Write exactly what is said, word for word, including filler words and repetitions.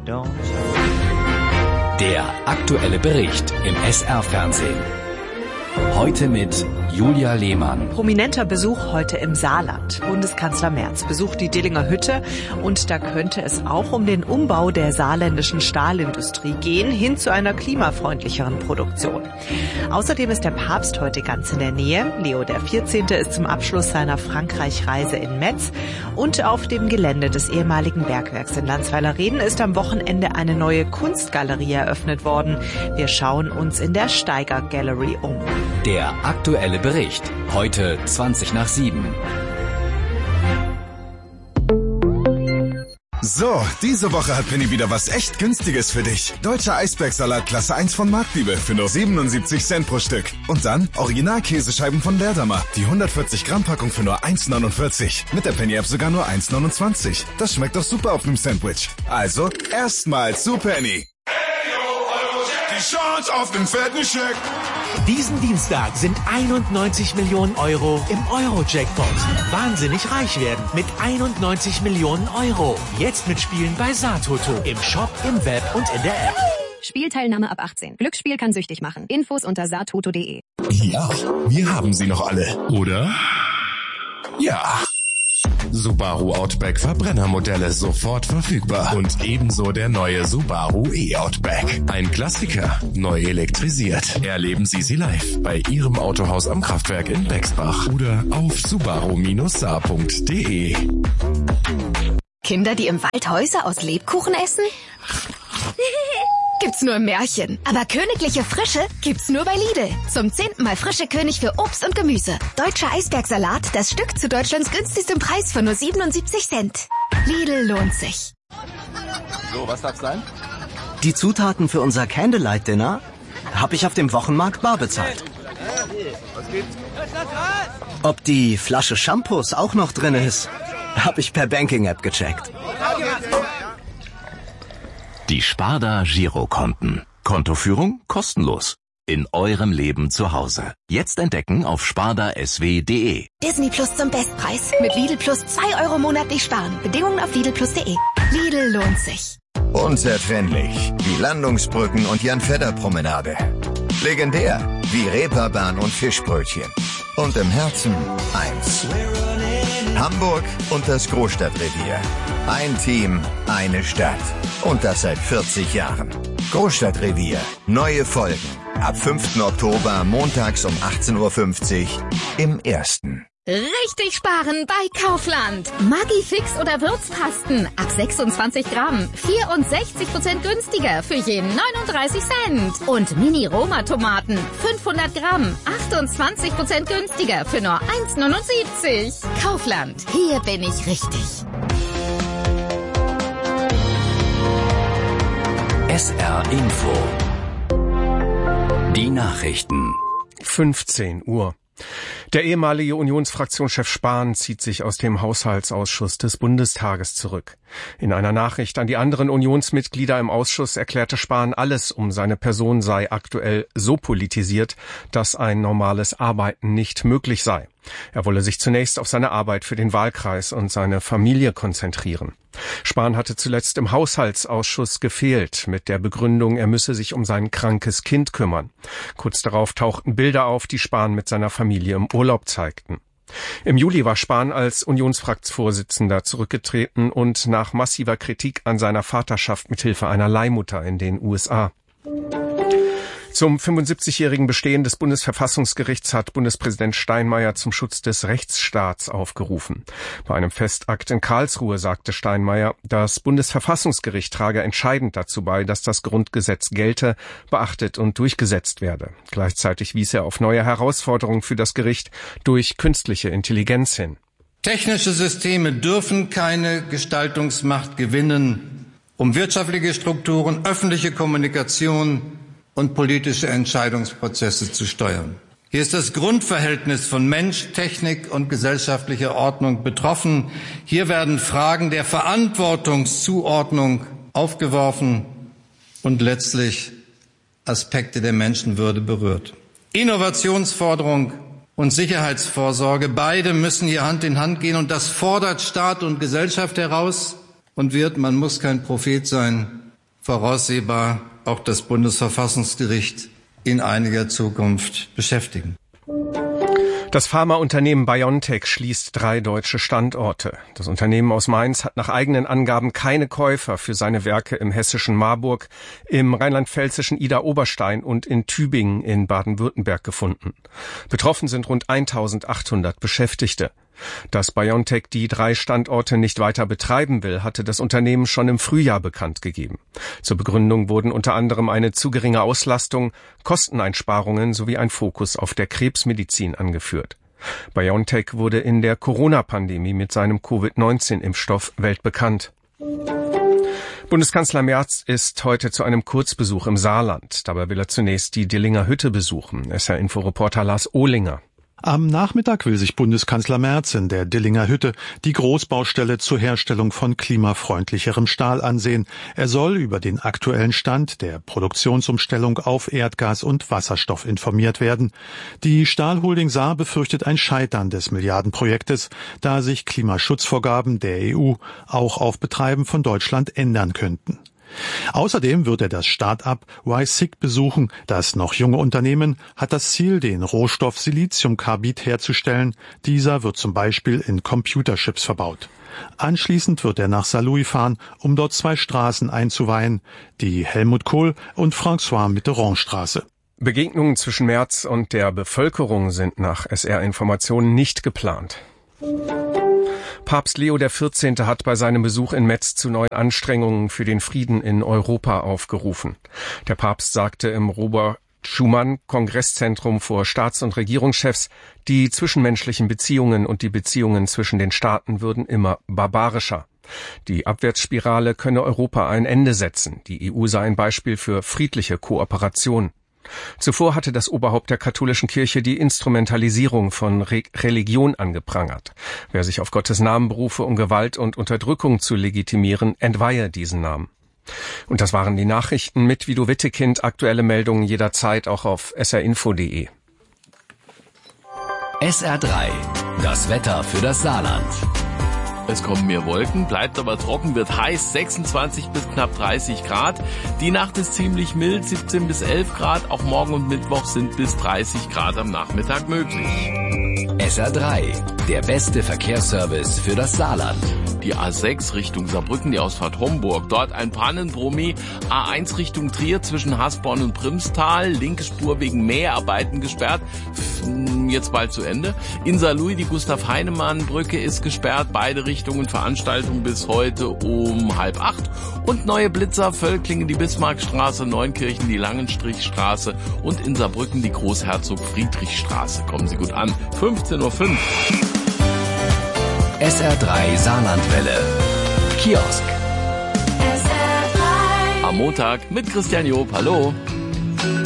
don't. Der aktuelle Bericht im S R-Fernsehen. Heute mit Julia Lehmann. Prominenter Besuch heute im Saarland. Bundeskanzler Merz besucht die Dillinger Hütte und da könnte es auch um den Umbau der saarländischen Stahlindustrie gehen, hin zu einer klimafreundlicheren Produktion. Außerdem ist der Papst heute ganz in der Nähe. Leo der vierzehnte ist zum Abschluss seiner Frankreich-Reise in Metz und auf dem Gelände des ehemaligen Bergwerks in Landsweiler-Reden ist am Wochenende eine neue Kunstgalerie eröffnet worden. Wir schauen uns in der Steiger Gallery um. Der aktuelle Bericht. Heute zwanzig nach sieben. So, diese Woche hat Penny wieder was echt Günstiges für dich. Deutscher Eisbergsalat Klasse eins von Marktliebe für nur siebenundsiebzig Cent pro Stück. Und dann Original-Käsescheiben von Berdamer. Die hundertvierzig Gramm Packung für nur eins neunundvierzig. Mit der Penny-App sogar nur eins neunundzwanzig. Das schmeckt doch super auf einem Sandwich. Also, erstmal zu Penny. Die Chance auf den fetten Scheck. Diesen Dienstag sind einundneunzig Millionen Euro im Euro-Jackpot. Wahnsinnig reich werden mit einundneunzig Millionen Euro. Jetzt mitspielen bei Saartoto. Im Shop, im Web und in der App. Spielteilnahme ab achtzehn. Glücksspiel kann süchtig machen. Infos unter saartoto punkt de. Ja, wir haben sie noch alle, oder? Ja. Subaru Outback Verbrennermodelle sofort verfügbar. Und ebenso der neue Subaru E-Outback. Ein Klassiker, neu elektrisiert. Erleben Sie sie live bei Ihrem Autohaus am Kraftwerk in Bexbach oder auf subaru Bindestrich saar punkt de. Kinder, die im Wald Häuser aus Lebkuchen essen? Gibt's nur im Märchen. Aber königliche Frische gibt's nur bei Lidl. Zum zehnten Mal frische König für Obst und Gemüse. Deutscher Eisbergsalat, das Stück zu Deutschlands günstigstem Preis von nur siebenundsiebzig Cent. Lidl lohnt sich. So, was darf's sein? Die Zutaten für unser Candlelight-Dinner habe ich auf dem Wochenmarkt bar bezahlt. Was gibt's? Ob die Flasche Shampoos auch noch drin ist, habe ich per Banking-App gecheckt. Die Sparda Girokonten. Kontoführung kostenlos. In eurem Leben zu Hause. Jetzt entdecken auf sparda s w punkt de. Disney Plus zum Bestpreis. Mit Lidl Plus zwei Euro monatlich sparen. Bedingungen auf lidl plus punkt de. Lidl lohnt sich. Unzertrennlich wie Landungsbrücken und Jan-Fedder-Promenade. Legendär wie Reeperbahn und Fischbrötchen. Und im Herzen eins. Hamburg und das Großstadtrevier. Ein Team, eine Stadt. Und das seit vierzig Jahren. Großstadtrevier. Neue Folgen. Ab fünften Oktober montags um achtzehn Uhr fünfzig im Ersten. Richtig sparen bei Kaufland. Maggi-Fix oder Würzpasten ab sechsundzwanzig Gramm. vierundsechzig Prozent günstiger für jeden neununddreißig Cent. Und Mini-Roma-Tomaten fünfhundert Gramm. achtundzwanzig Prozent günstiger für nur eins neunundsiebzig. Kaufland. Hier bin ich richtig. S R Info. Die Nachrichten. fünfzehn Uhr. Der ehemalige Unionsfraktionschef Spahn zieht sich aus dem Haushaltsausschuss des Bundestages zurück. In einer Nachricht an die anderen Unionsmitglieder im Ausschuss erklärte Spahn, alles um seine Person sei aktuell so politisiert, dass ein normales Arbeiten nicht möglich sei. Er wolle sich zunächst auf seine Arbeit für den Wahlkreis und seine Familie konzentrieren. Spahn hatte zuletzt im Haushaltsausschuss gefehlt, mit der Begründung, er müsse sich um sein krankes Kind kümmern. Kurz darauf tauchten Bilder auf, die Spahn mit seiner Familie im Urlaub zeigten. Im Juli war Spahn als Unionsfraktionsvorsitzender zurückgetreten und nach massiver Kritik an seiner Vaterschaft mithilfe einer Leihmutter in den U S A. Zum fünfundsiebzigjährigen Bestehen des Bundesverfassungsgerichts hat Bundespräsident Steinmeier zum Schutz des Rechtsstaats aufgerufen. Bei einem Festakt in Karlsruhe sagte Steinmeier, das Bundesverfassungsgericht trage entscheidend dazu bei, dass das Grundgesetz gelte, beachtet und durchgesetzt werde. Gleichzeitig wies er auf neue Herausforderungen für das Gericht durch künstliche Intelligenz hin. Technische Systeme dürfen keine Gestaltungsmacht gewinnen, um wirtschaftliche Strukturen, öffentliche Kommunikation und politische Entscheidungsprozesse zu steuern. Hier ist das Grundverhältnis von Mensch, Technik und gesellschaftlicher Ordnung betroffen. Hier werden Fragen der Verantwortungszuordnung aufgeworfen und letztlich Aspekte der Menschenwürde berührt. Innovationsforderung und Sicherheitsvorsorge, beide müssen hier Hand in Hand gehen, und das fordert Staat und Gesellschaft heraus und wird, man muss kein Prophet sein, voraussehbar auch das Bundesverfassungsgericht in einiger Zukunft beschäftigen. Das Pharmaunternehmen BioNTech schließt drei deutsche Standorte. Das Unternehmen aus Mainz hat nach eigenen Angaben keine Käufer für seine Werke im hessischen Marburg, im rheinland-pfälzischen Idar-Oberstein und in Tübingen in Baden-Württemberg gefunden. Betroffen sind rund eintausendachthundert Beschäftigte. Dass BioNTech die drei Standorte nicht weiter betreiben will, hatte das Unternehmen schon im Frühjahr bekannt gegeben. Zur Begründung wurden unter anderem eine zu geringe Auslastung, Kosteneinsparungen sowie ein Fokus auf der Krebsmedizin angeführt. BioNTech wurde in der Corona-Pandemie mit seinem Covid neunzehn Impfstoff weltbekannt. Bundeskanzler Merz ist heute zu einem Kurzbesuch im Saarland. Dabei will er zunächst die Dillinger Hütte besuchen. S R-Info-Reporter Lars Ohlinger. Am Nachmittag will sich Bundeskanzler Merz in der Dillinger Hütte die Großbaustelle zur Herstellung von klimafreundlicherem Stahl ansehen. Er soll über den aktuellen Stand der Produktionsumstellung auf Erdgas und Wasserstoff informiert werden. Die Stahlholding Saar befürchtet ein Scheitern des Milliardenprojektes, da sich Klimaschutzvorgaben der E U auch auf Betreiben von Deutschland ändern könnten. Außerdem wird er das Start-up Y S I C besuchen. Das noch junge Unternehmen hat das Ziel, den Rohstoff Siliziumkarbid herzustellen. Dieser wird zum Beispiel in Computerchips verbaut. Anschließend wird er nach Saarlouis fahren, um dort zwei Straßen einzuweihen, die Helmut Kohl und François Mitterrand-Straße. Begegnungen zwischen Merz und der Bevölkerung sind nach S R-Informationen nicht geplant. Papst Leo der vierzehnte hat bei seinem Besuch in Metz zu neuen Anstrengungen für den Frieden in Europa aufgerufen. Der Papst sagte im Robert-Schumann-Kongresszentrum vor Staats- und Regierungschefs, die zwischenmenschlichen Beziehungen und die Beziehungen zwischen den Staaten würden immer barbarischer. Die Abwärtsspirale könne Europa ein Ende setzen. Die E U sei ein Beispiel für friedliche Kooperation. Zuvor hatte das Oberhaupt der katholischen Kirche die Instrumentalisierung von Re- Religion angeprangert. Wer sich auf Gottes Namen berufe, um Gewalt und Unterdrückung zu legitimieren, entweihe diesen Namen. Und das waren die Nachrichten mit Vido Wittekind. Aktuelle Meldungen jederzeit auch auf s r info punkt d e. S R drei. Das Wetter für das Saarland. Es kommen mehr Wolken, bleibt aber trocken, wird heiß, sechsundzwanzig bis knapp dreißig Grad. Die Nacht ist ziemlich mild, siebzehn bis elf Grad. Auch morgen und Mittwoch sind bis dreißig Grad am Nachmittag möglich. S R drei, der beste Verkehrsservice für das Saarland. Die A sechs Richtung Saarbrücken, die Ausfahrt Homburg. Dort ein Pannenpromi. A eins Richtung Trier zwischen Hasborn und Primstal. Linke Spur wegen Mäharbeiten gesperrt. Jetzt bald zu Ende. In Saarlouis die Gustav-Heinemann-Brücke ist gesperrt. Beide Richtungen Veranstaltung bis heute um halb acht. Und neue Blitzer, Völklingen die Bismarckstraße, Neunkirchen die Langenstrichstraße und in Saarbrücken die Großherzog-Friedrich-Straße. Kommen Sie gut an. fünfzehn Uhr fünf. S R drei Saarlandwelle. Kiosk. Am Montag mit Christian Job. Hallo.